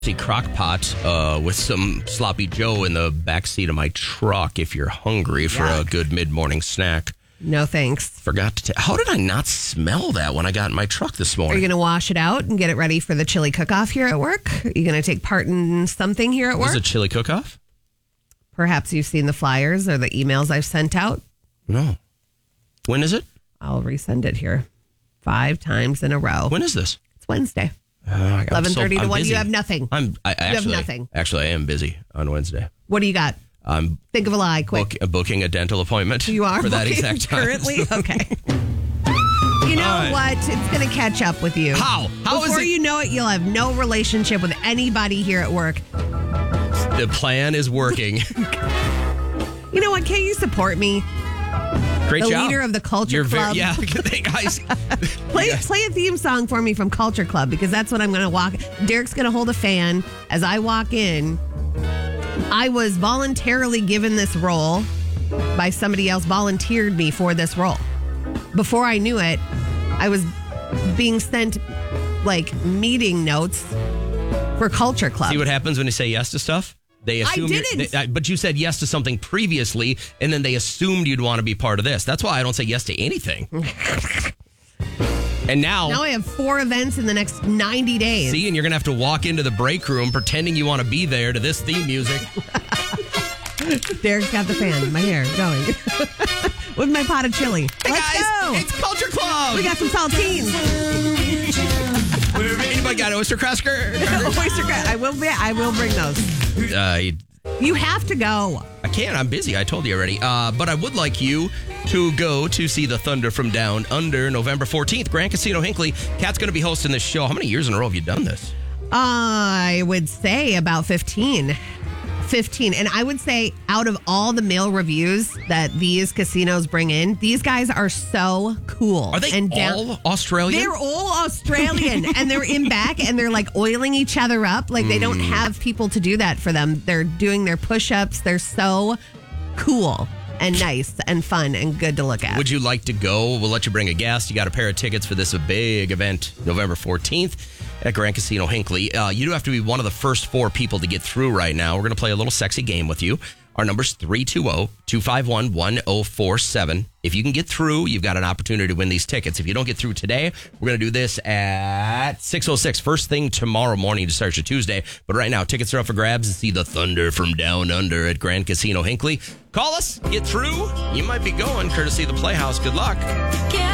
crock pot with some sloppy Joe in the backseat of my truck if you're hungry for a good mid-morning snack. No thanks. Forgot to how did I not smell that when I got in my truck this morning? Are you going to wash it out and get it ready for the chili cook-off here at work? Are you going to take part in something here at work? Was it chili cook-off? Perhaps you've seen the flyers or the emails I've sent out. No. When is it? I'll resend it here 5 times in a row. When is this? It's Wednesday. 11:30 to 1. You have nothing. You have nothing. Actually, I am busy on Wednesday. What do you got? Think of a lie, quick. Booking a dental appointment. You are for that exact time. Currently? Okay. You know what? It's going to catch up with you. How? Before you know it, you'll have no relationship with anybody here at work. The plan is working. You know what? Can't you support me? Great job. The leader of the Culture Club. Guys. Play a theme song for me from Culture Club because that's what I'm going to walk. Derek's going to hold a fan as I walk in. I was voluntarily given this role by somebody else, volunteered me for this role. Before I knew it, I was being sent meeting notes for Culture Club. See what happens when you say yes to stuff? They assume I didn't. But you said yes to something previously, and then they assumed you'd want to be part of this. That's why I don't say yes to anything. And now I have 4 events in the next 90 days. See, and you're going to have to walk into the break room pretending you want to be there to this theme music. Derek's got the fan in my hair going. With my pot of chili. Hey Let's guys, go. it's Culture Club. We got some saltines. Anybody got oyster cracker? Oyster cracker. I will bring those. You have to go. I can't. I'm busy. I told you already. But I would like you to go to see the Thunder from Down Under November 14th. Grand Casino Hinckley. Kat's going to be hosting this show. How many years in a row have you done this? I would say about 15. And I would say out of all the mail reviews that these casinos bring in, these guys are so cool. Are they all Australian? They're all Australian. And they're in back and they're oiling each other up. They don't have people to do that for them. They're doing their push-ups. They're so cool and nice and fun and good to look at. Would you like to go? We'll let you bring a guest. You got a pair of tickets for this big event November 14th. At Grand Casino Hinckley. You do have to be one of the first 4 people to get through right now. We're going to play a little sexy game with you. Our number's 320-251-1047. If you can get through, you've got an opportunity to win these tickets. If you don't get through today, we're going to do this at 6:06. First thing tomorrow morning to start your Tuesday. But right now, tickets are up for grabs to see the Thunder from Down Under at Grand Casino Hinckley. Call us, get through. You might be going courtesy of the Playhouse. Good luck.